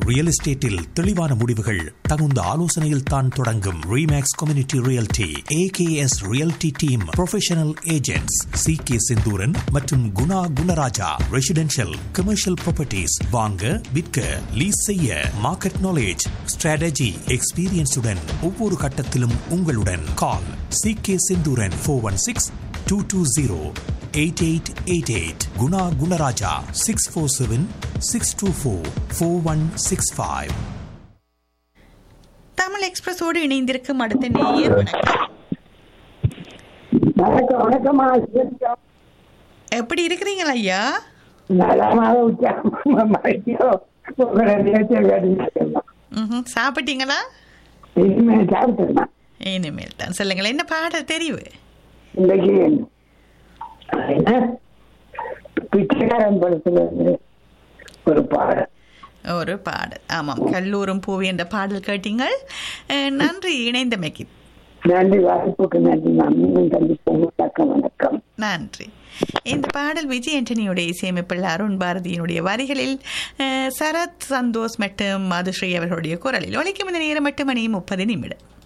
Real எஸ்டேட்டில் தெளிவான முடிவுகள் தகுந்த ஆலோசனையில் தான் தொடங்கும். Remakes community realty, AKS realty team professional agents CK Senthuran மற்றும் Guna Gunaraja. Residential commercial properties வாங்க விற்க லீஸ் செய்ய மார்க்கெட் நாலேஜ் ஸ்ட்ராட்டஜி எக்ஸ்பீரியன்ஸுடன் ஒவ்வொரு கட்டத்திலும் உங்களுடன். கால் CK செந்தூரன் 416-220-8888. குணா குணராஜா 647-624-4165. தமிழ் எக்ஸ்பிரஸோடு இணைந்திருக்கும் அடுத்த நேயர் வணக்கம். எப்படி இருக்கிறீங்களா ஐயா? சாப்பிட்டீங்களா? இனிமேல் தான். சொல்லுங்களேன், என்ன பாடல் தெரிவு? பிச்சைக்காரன் படத்துல ஒரு பாடல். ஆமாம், கல்லூரும் பூவி என்ற பாடல் கேட்டீங்கள். நன்றி இணைந்தமைக்கு. நன்றி, வாய்ப்புக்கு நன்றி. மீண்டும் சந்திப்போம். வணக்கம். நன்றி. இந்த பாடல் விஜய் ஆண்டனியுடைய இசையமைப்பில் அருண் பாரதியினுடைய வரிகளில் சரத் சந்தோஷ் மற்றும் மதுஸ்ரீ அவர்களுடைய குரலில் ஒலிக்கும். இந்த நேரம் 8 மணி 30 நிமிடம்.